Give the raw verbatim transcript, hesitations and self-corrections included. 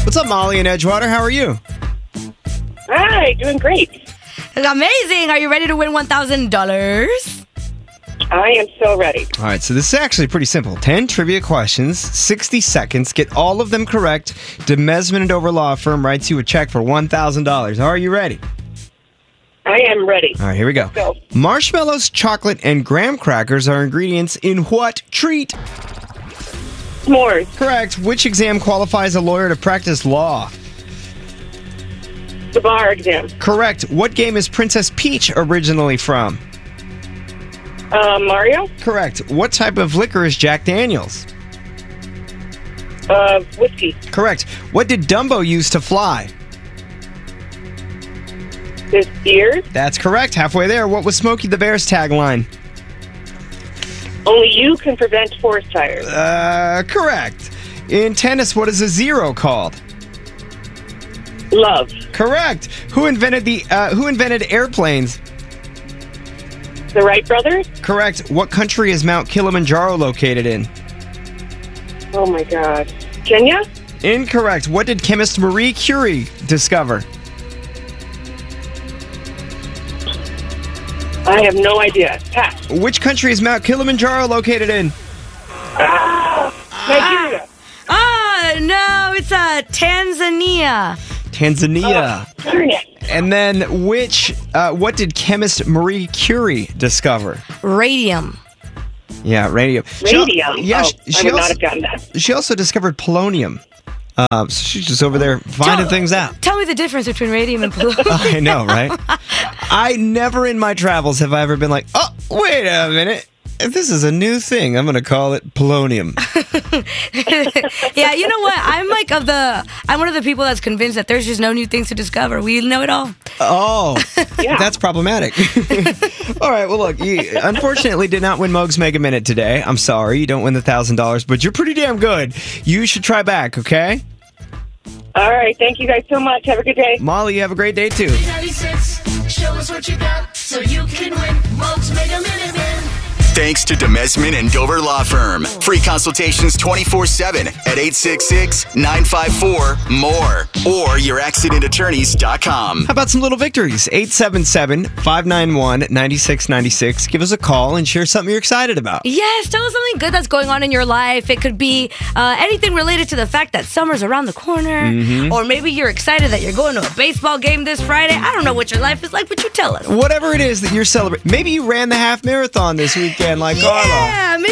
What's up, Molly in Edgewater? How are you? Hi, doing great. Amazing. Are you ready to win one thousand dollars? I am so ready. All right, so this is actually pretty simple. ten trivia questions, sixty seconds. Get all of them correct. Demesman and Dover Law Firm writes you a check for one thousand dollars. Are you ready? I am ready. All right, here we go. Let's go. Marshmallows, chocolate, and graham crackers are ingredients in what treat? S'mores. Correct. Which exam qualifies a lawyer to practice law? The bar exam. Correct. What game is Princess Peach originally from? Uh, Mario. Correct. What type of liquor is Jack Daniels? Uh, whiskey. Correct. What did Dumbo use to fly? His ears. That's correct. Halfway there. What was Smokey the Bear's tagline? Only you can prevent forest fires. Uh, correct. In tennis, what is a zero called? Love. Correct. Who invented the uh, Who invented airplanes? The Wright brothers. Correct. What country is Mount Kilimanjaro located in? Oh my God. Kenya. Incorrect. What did chemist Marie Curie discover? I have no idea. Pass. Which country is Mount Kilimanjaro located in? Nigeria. Oh, no, it's uh, Tanzania. Tanzania. Oh, darn it. And then which, uh, what did chemist Marie Curie discover? Radium. Yeah, radium. She al- Radium. yeah, oh, she, I she would also, not have gotten that. she also discovered polonium. Uh, so she's just over there finding Tell- things out. Tell me the difference between radium and polonium. I know, right? I never in my travels have I ever been like, oh, wait a minute. If this is a new thing, I'm going to call it polonium. Yeah, you know what? I'm like of the, I'm one of the people that's convinced that there's just no new things to discover. We know it all. Oh, Yeah. that's problematic. All right, well, look, you unfortunately did not win Moog's Mega Minute today. I'm sorry, you don't win the one thousand dollars, but you're pretty damn good. You should try back, okay? All right. Thank you guys so much. Have a good day. Molly, you have a great day, too. ninety-six, show us what you got so you can win. Moog's Mega Minute Man. Thanks to Demesman and Dover Law Firm. Free consultations twenty-four seven at eight six six, nine five four, M O R E or your accident attorneys dot com. How about some little victories? eight seven seven, five nine one, nine six nine six. Give us a call and share something you're excited about. Yes, tell us something good that's going on in your life. It could be uh, anything related to the fact that summer's around the corner, Mm-hmm. or maybe you're excited that you're going to a baseball game this Friday. I don't know what your life is like, but you tell us. Whatever it is that you're celebrating. Maybe you ran the half marathon this weekend like Carla. Yeah, maybe